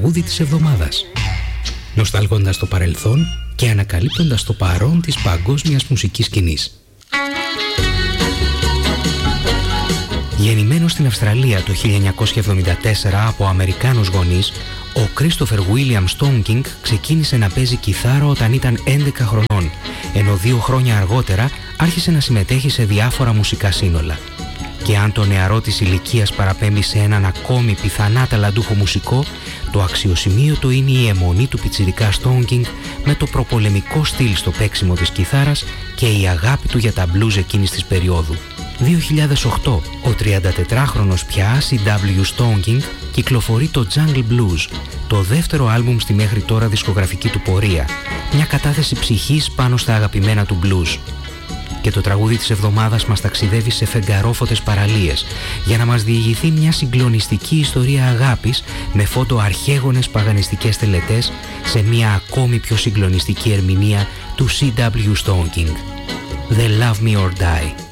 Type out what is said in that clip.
τραγούδι της εβδομάδας. Νοσταλγώντας το παρελθόν και ανακαλύπτοντας το παρόν της παγκόσμιας μουσικής σκηνής. Γεννημένος στην Αυστραλία το 1974 από Αμερικάνους γονείς, ο Κρίστοφερ Βίλιαμ Στόνκινγκ ξεκίνησε να παίζει κιθάρα όταν ήταν 11 χρονών, ενώ 2 χρόνια αργότερα άρχισε να συμμετέχει σε διάφορα μουσικά σύνολα. Και αν το νεαρό της ηλικίας παραπέμπει σε έναν ακόμη πιθανά ταλαντούχο μουσικό, το αξιοσημείωτο είναι η αιμονή του πιτσιρικά Στόνκινγκ με το προπολεμικό στυλ στο παίξιμο της κιθάρας και η αγάπη του για τα blues εκείνης της περίοδου. 2008, ο 34χρονος πια C.W. Stone κυκλοφορεί το Jungle Blues, το δεύτερο άλμπουμ στη μέχρι τώρα δισκογραφική του πορεία, μια κατάθεση ψυχής πάνω στα αγαπημένα του blues. Και το τραγούδι της εβδομάδας μας ταξιδεύει σε φεγγαρόφωτες παραλίες για να μας διηγηθεί μια συγκλονιστική ιστορία αγάπης με φόντο αρχαίγονες παγανιστικές τελετές σε μια ακόμη πιο συγκλονιστική ερμηνεία του C.W. Stone King. The Love Me or Die.